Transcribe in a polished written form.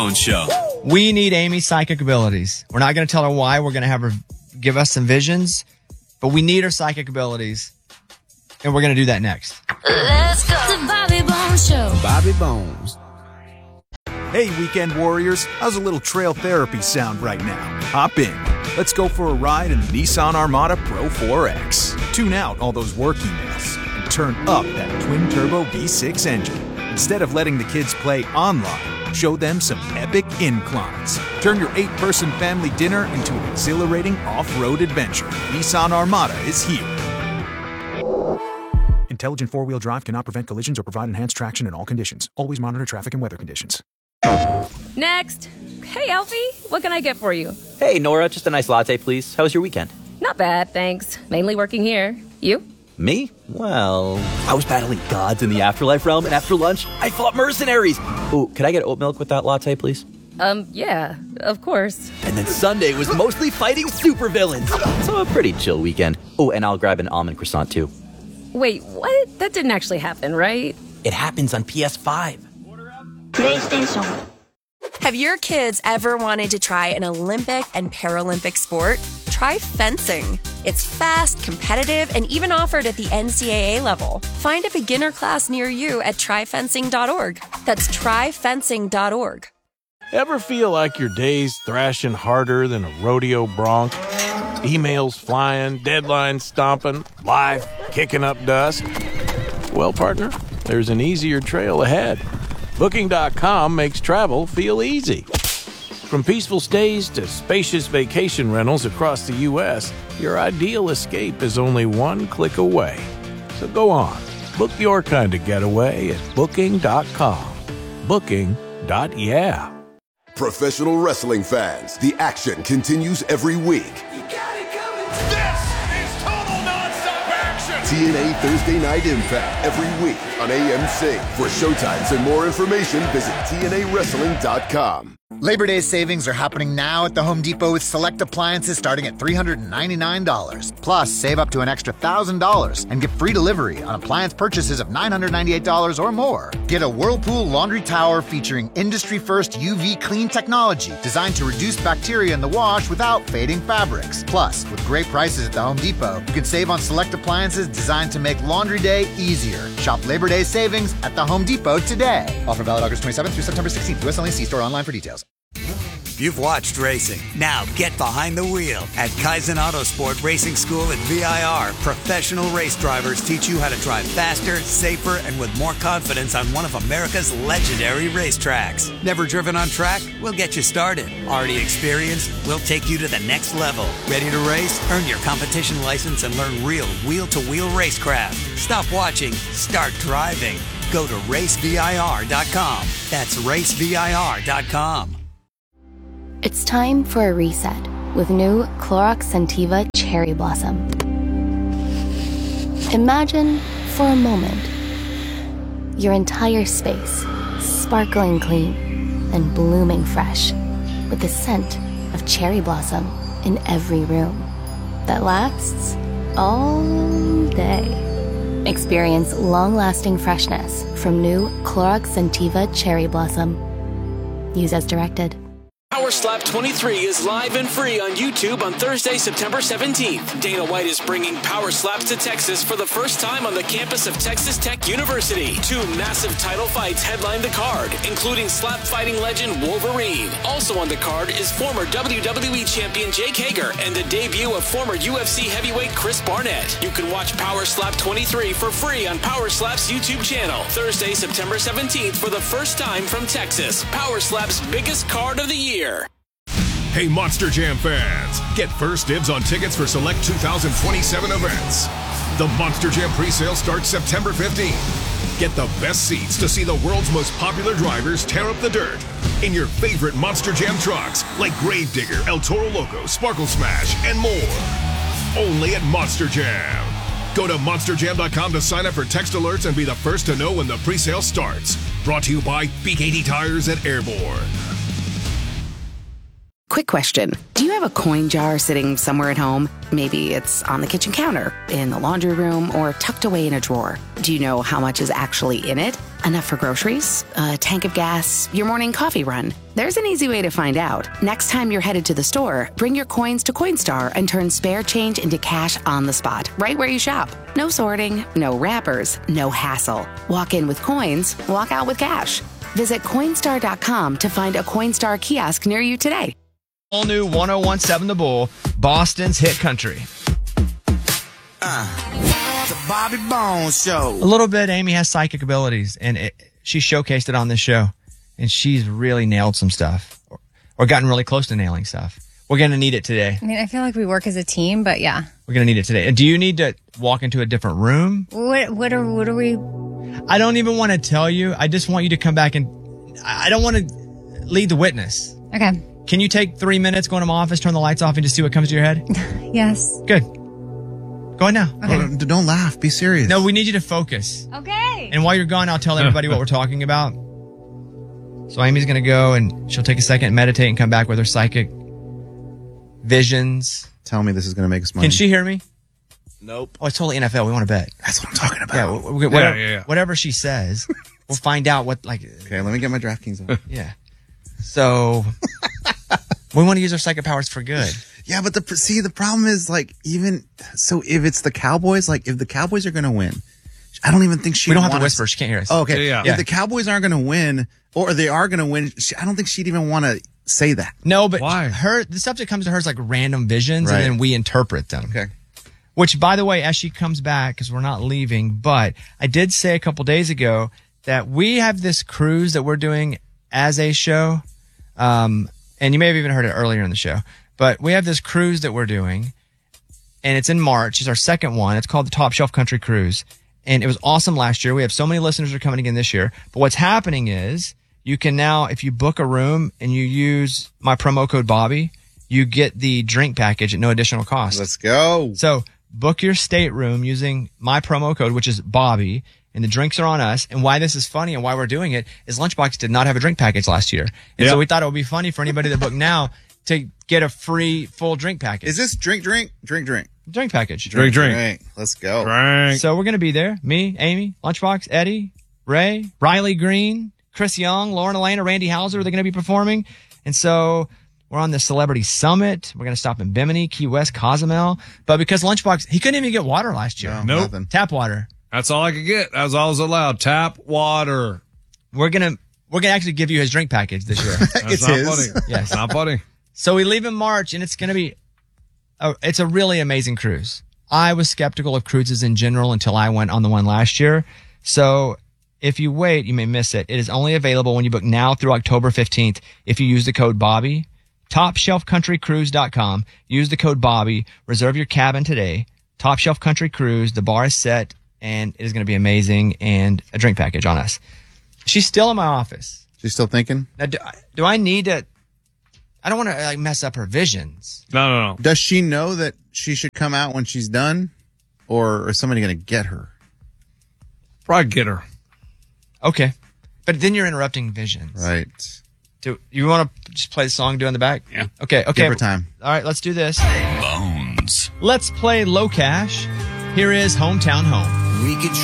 Bones Show. We need Amy's psychic abilities. We're not going to tell her why. We're going to have her give us some visions, but we need her psychic abilities, and we're going to do that next. Let's go. The Bobby Bones Show. Bobby Bones. Hey, weekend warriors. How's a little trail therapy sound right now? Hop in. Let's go for a ride in the Nissan Armada Pro 4X. Tune out all those work emails and turn up that twin-turbo V6 engine. Instead of letting the kids play online, show them some epic inclines. Turn your 8-person family dinner into an exhilarating off-road adventure. Nissan Armada is here. Intelligent four-wheel drive cannot prevent collisions or provide enhanced traction in all conditions. Always monitor traffic and weather conditions. Next. Hey, Alfie, what can I get for you? Hey, Nora, just a nice latte, please. How was your weekend? Not bad, thanks. Mainly working here. You? Me? Well, I was battling gods in the afterlife realm, and after lunch, I fought mercenaries. Ooh, could I get oat milk with that latte, please? Yeah, of course. And then Sunday was mostly fighting supervillains. So a pretty chill weekend. Oh, and I'll grab an almond croissant, too. Wait, what? That didn't actually happen, right? It happens on PS5. PlayStation. Have your kids ever wanted to try an Olympic and Paralympic sport? Try fencing. It's fast, competitive, and even offered at the NCAA level. Find a beginner class near you at tryfencing.org. That's tryfencing.org. Ever feel like your day's thrashing harder than a rodeo bronc? Emails flying, deadlines stomping, life kicking up dust? Well, partner, there's an easier trail ahead. Booking.com makes travel feel easy. From peaceful stays to spacious vacation rentals across the U.S., your ideal escape is only one click away. So go on, book your kind of getaway at Booking.com. Booking.yeah. Professional wrestling fans, the action continues every week. TNA Thursday Night Impact every week on AMC. For showtimes and more information, visit TNAWrestling.com. Labor Day savings are happening now at the Home Depot with select appliances starting at $399. Plus, save up to an extra $1,000 and get free delivery on appliance purchases of $998 or more. Get a Whirlpool laundry tower featuring industry-first UV clean technology designed to reduce bacteria in the wash without fading fabrics. Plus, with great prices at the Home Depot, you can save on select appliances designed to make laundry day easier. Shop Labor Day savings at the Home Depot today. Offer valid August 27th through September 16th. U.S. only. See store online for details. You've watched racing. Now get behind the wheel. At Kaizen Autosport Racing School at VIR, professional race drivers teach you how to drive faster, safer, and with more confidence on one of America's legendary racetracks. Never driven on track? We'll get you started. Already experienced? We'll take you to the next level. Ready to race? Earn your competition license and learn real wheel-to-wheel racecraft. Stop watching. Start driving. Go to racevir.com. That's racevir.com. It's time for a reset with new Clorox Scentiva Cherry Blossom. Imagine, for a moment, your entire space sparkling clean and blooming fresh with the scent of cherry blossom in every room that lasts all day. Experience long-lasting freshness from new Clorox Scentiva Cherry Blossom. Use as directed. Power Slap 23 is live and free on YouTube on Thursday, September 17th. Dana White is bringing Power Slaps to Texas for the first time on the campus of Texas Tech University. 2 massive title fights headline the card, including slap fighting legend Wolverine. Also on the card is former WWE champion Jake Hager and the debut of former UFC heavyweight Chris Barnett. You can watch Power Slap 23 for free on Power Slap's YouTube channel. Thursday, September 17th for the first time from Texas. Power Slap's biggest card of the year. Hey, Monster Jam fans, get first dibs on tickets for select 2027 events. The Monster Jam presale starts September 15th. Get the best seats to see the world's most popular drivers tear up the dirt in your favorite Monster Jam trucks like Gravedigger, El Toro Loco, Sparkle Smash, and more. Only at Monster Jam. Go to monsterjam.com to sign up for text alerts and be the first to know when the presale starts. Brought to you by Peak 80 Tires at Airborne. Quick question. Do you have a coin jar sitting somewhere at home? Maybe it's on the kitchen counter, in the laundry room, or tucked away in a drawer. Do you know how much is actually in it? Enough for groceries? A tank of gas? Your morning coffee run? There's an easy way to find out. Next time you're headed to the store, bring your coins to Coinstar and turn spare change into cash on the spot, right where you shop. No sorting, no wrappers, no hassle. Walk in with coins, walk out with cash. Visit Coinstar.com to find a Coinstar kiosk near you today. All new 101.7 The Bull, Boston's hit country. The Bobby Bones Show. A little bit, Amy has psychic abilities, and she showcased it on this show. And she's really nailed some stuff, or gotten really close to nailing stuff. We're going to need it today. I mean, I feel like we work as a team, but yeah. We're going to need it today. And do you need to walk into a different room? What are we? I don't even want to tell you. I just want you to come back and I don't want to lead the witness. Okay. Can you take 3 minutes, go into my office, turn the lights off, and just see what comes to your head? Yes. Good. Go ahead now. Okay. Don't laugh. Be serious. No, we need you to focus. Okay. And while you're gone, I'll tell everybody what we're talking about. So Amy's going to go and she'll take a second, meditate, and come back with her psychic visions. Tell me this is going to make us money. Can she hear me? Nope. Oh, it's totally NFL. We want to bet. That's what I'm talking about. Yeah, whatever she says, we'll find out what, like... Okay, let me get my DraftKings on. Yeah. So, we want to use our psychic powers for good. Yeah, but the problem is, like, if it's the Cowboys, like, if the Cowboys are going to win, I don't even think We don't have to whisper. She can't hear us. Oh, okay. Yeah. If the Cowboys aren't going to win, or they are going to win, I don't think she'd even want to say that. No, but why? The stuff that comes to her is like random visions, Right. and then we interpret them. Okay. Which, by the way, as she comes back, because we're not leaving, but I did say a couple days ago that we have this cruise that we're doing as a show. And you may have even heard it earlier in the show, but we have this cruise that we're doing, and it's in March. It's our second one. It's called the Top Shelf Country Cruise, and it was awesome last year. We have so many listeners who are coming again this year. But what's happening is you can now, if you book a room and you use my promo code Bobby, you get the drink package at no additional cost. Let's go. So book your stateroom using my promo code, which is Bobby, and the drinks are on us. And why this is funny and why we're doing it is Lunchbox did not have a drink package last year. And so we thought it would be funny for anybody that booked now to get a free full drink package. Is this drink package? Drink. Let's go. Drink. So we're going to be there. Me, Amy, Lunchbox, Eddie, Ray, Riley Green, Chris Young, Lauren Elena, Randy Hauser. They're going to be performing. And so we're on the Celebrity Summit. We're going to stop in Bimini, Key West, Cozumel. But because Lunchbox, he couldn't even get water last year. No, Nope. nothing. Tap water. That's all I could get. That was all I was allowed. Tap water. We're gonna actually give you his drink package this year. It's not his. funny. Yes. It's not funny. So we leave in March, and it's going to be, it's a really amazing cruise. I was skeptical of cruises in general until I went on the one last year. So if you wait, you may miss it. It is only available when you book now through October 15th. If you use the code Bobby, TopShelfCountryCruise.com. Use the code Bobby. Reserve your cabin today. Top Shelf Country Cruise. The bar is set, and it is going to be amazing, and a drink package on us. She's still in my office. She's still thinking? Now, do I need to... I don't want to like mess up her visions. No. Does she know that she should come out when she's done? Or is somebody going to get her? Probably get her. Okay. But then you're interrupting visions. Right. Do you want to just play the song, do in the back? Yeah. Okay. Give her time. All right, let's do this. Bones. Let's play Low Cash. Here is Hometown Home. We could